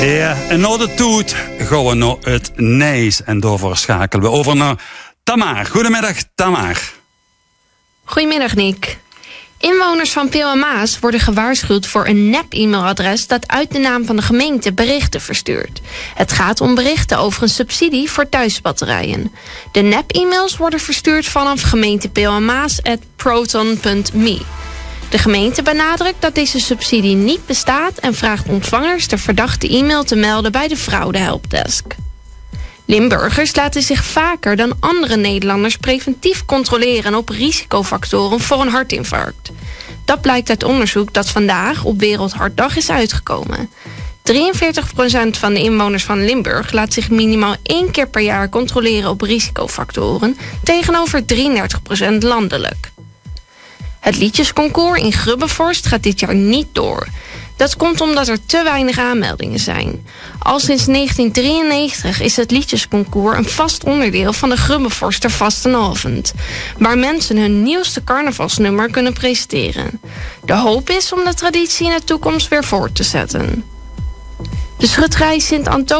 Ja, en na de toet gaan we naar het Nijs. En daarvoor schakelen we over naar Tamar. Goedemiddag, Tamar. Goedemiddag, Nick. Inwoners van Peel en Maas worden gewaarschuwd voor een nep-e-mailadres dat uit de naam van de gemeente berichten verstuurt. Het gaat om berichten over een subsidie voor thuisbatterijen. De nep-e-mails worden verstuurd vanaf gemeentepeelenmaas@proton.me. De gemeente benadrukt dat deze subsidie niet bestaat en vraagt ontvangers de verdachte e-mail te melden bij de fraudehelpdesk. Limburgers laten zich vaker dan andere Nederlanders preventief controleren op risicofactoren voor een hartinfarct. Dat blijkt uit onderzoek dat vandaag op Wereldhartdag is uitgekomen. 43% van de inwoners van Limburg laat zich minimaal 1 keer per jaar controleren op risicofactoren, tegenover 33% landelijk. Het liedjesconcours in Grubbevorst gaat dit jaar niet door. Dat komt omdat er te weinig aanmeldingen zijn. Al sinds 1993 is het liedjesconcours een vast onderdeel van de Grubbevorster Vastenavond, waar mensen hun nieuwste carnavalsnummer kunnen presenteren. De hoop is om de traditie in de toekomst weer voort te zetten. De schutterij Sint-Antonius